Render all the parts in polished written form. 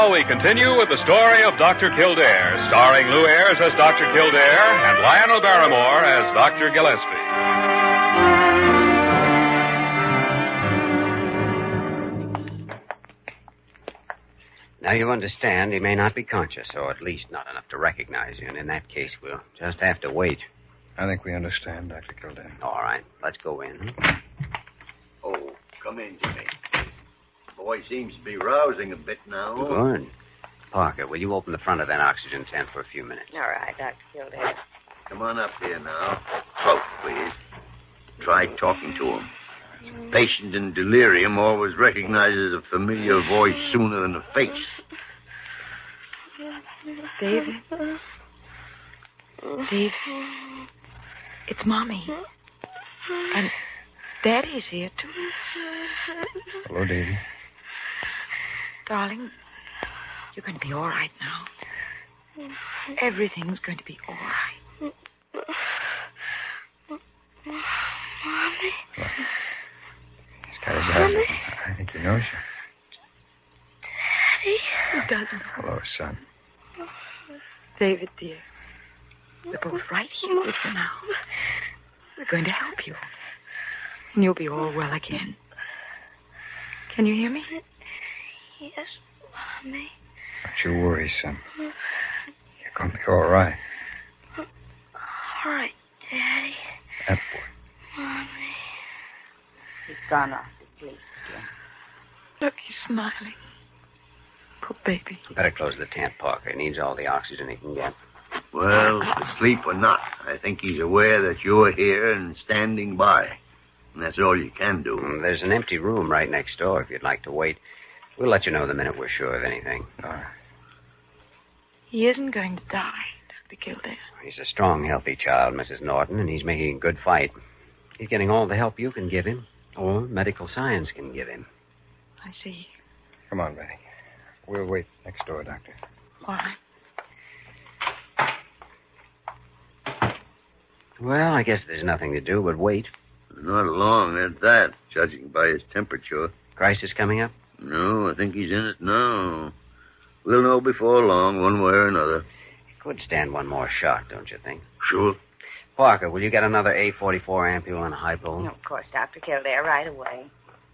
now we continue with the story of Dr. Kildare, starring Lou Ayres as Dr. Kildare and Lionel Barrymore as Dr. Gillespie. Now you understand he may not be conscious, or at least not enough to recognize you, and in that case we'll just have to wait. I think we understand, Dr. Kildare. All right, let's go in. Oh, come in, Jimmy. Boy seems to be rousing a bit now. Good. Parker, will you open the front of that oxygen tent for a few minutes? All right, Dr. Kildare. Come on up here now. Close, please. Try talking to him. A patient in delirium always recognizes a familiar voice sooner than a face. David? David? It's Mommy. And Daddy's here, too. Hello, Davy. Darling, you're going to be all right now. Everything's going to be all right. Mommy? Well, he's got his eyes open. I think he knows you. Daddy? He doesn't. Hello, son. David, dear. We're both right here with you now. We're going to help you. And you'll be all well again. Can you hear me? Yes, Mommy. Don't you worry, son. You're going to be all right. All right, Daddy. That boy. Mommy. He's gone off to sleep again. Look, he's smiling. Poor baby. You better close the tent, Parker. He needs all the oxygen he can get. Well, asleep or not, I think he's aware that you're here and standing by. And that's all you can do. There's an empty room right next door if you'd like to wait. We'll let you know the minute we're sure of anything. All right. He isn't going to die, Dr. Kildare. He's a strong, healthy child, Mrs. Norton, and he's making a good fight. He's getting all the help you can give him, or medical science can give him. I see. Come on, Betty. We'll wait next door, Doctor. All right. Well, I guess there's nothing to do but wait. Not long at that, judging by his temperature. Crisis coming up? No, I think he's in it now. We'll know before long, one way or another. He could stand one more shot, don't you think? Sure. Parker, will you get another A44 ampule and a hypo? No, of course, Dr. Kildare, right away.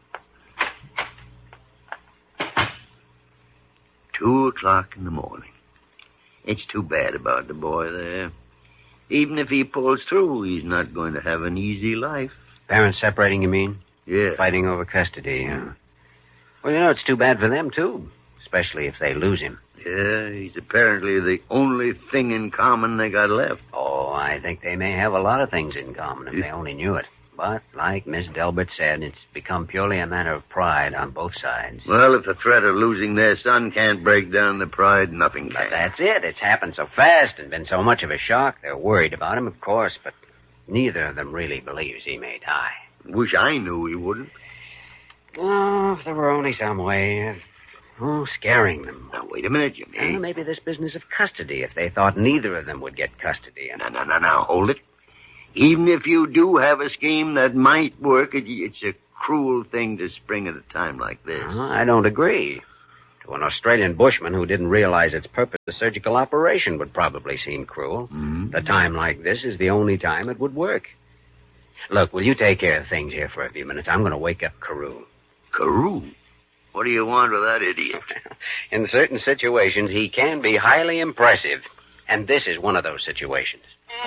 2:00 in the morning. It's too bad about the boy there. Even if he pulls through, he's not going to have an easy life. Parents separating, you mean? Yeah. Fighting over custody, yeah. Well, you know, it's too bad for them, too. Especially if they lose him. Yeah, he's apparently the only thing in common they got left. Oh, I think they may have a lot of things in common if they only knew it. But, like Miss Delbert said, it's become purely a matter of pride on both sides. Well, if the threat of losing their son can't break down the pride, nothing can. But that's it. It's happened so fast and been so much of a shock. They're worried about him, of course, but neither of them really believes he may die. Wish I knew he wouldn't. Oh, if there were only some way of, scaring them. Now, wait a minute, Jimmy. Maybe this business of custody, if they thought neither of them would get custody. And... Now, hold it. Even if you do have a scheme that might work, it's a cruel thing to spring at a time like this. I don't agree. To an Australian bushman who didn't realize its purpose, a surgical operation would probably seem cruel. Mm-hmm. A time like this is the only time it would work. Look, will you take care of things here for a few minutes? I'm going to wake up Carew. Carew? What do you want with that idiot? In certain situations, he can be highly impressive. And this is one of those situations.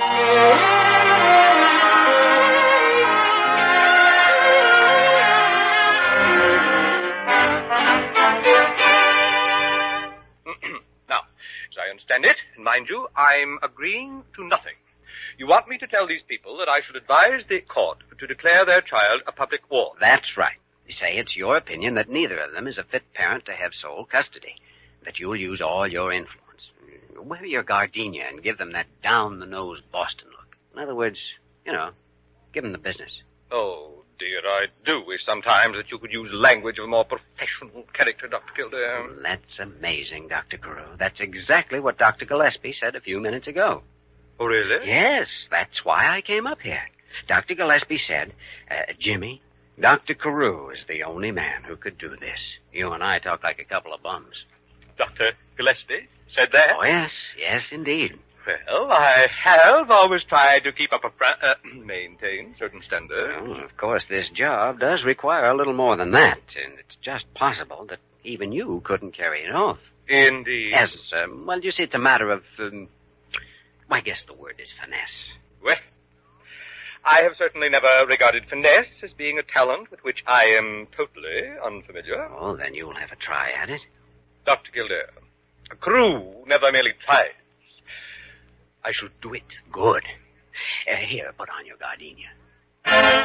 Now, as I understand it, and mind you, I'm agreeing to nothing. You want me to tell these people that I should advise the court to declare their child a public ward. That's right. You say it's your opinion that neither of them is a fit parent to have sole custody, that you'll use all your influence. Wear your gardenia and give them that down-the-nose Boston look. In other words, give them the business. Oh, dear, I do wish sometimes that you could use language of a more professional character, Dr. Kildare. That's amazing, Dr. Carew. That's exactly what Dr. Gillespie said a few minutes ago. Oh, really? Yes, that's why I came up here. Dr. Gillespie said, Jimmy, Dr. Carew is the only man who could do this. You and I talk like a couple of bums. Dr. Gillespie said that? Oh, yes, indeed. Well, I have always tried to keep up maintain certain standards. Well, of course, this job does require a little more than that, and it's just possible that even you couldn't carry it off. Indeed. Yes, well, you see, it's a matter of, I guess the word is finesse. Well, I have certainly never regarded finesse as being a talent with which I am totally unfamiliar. Oh, then you'll have a try at it. Dr. Kildare, a crew never merely tries. I shall do it. Good. Here, put on your gardenia.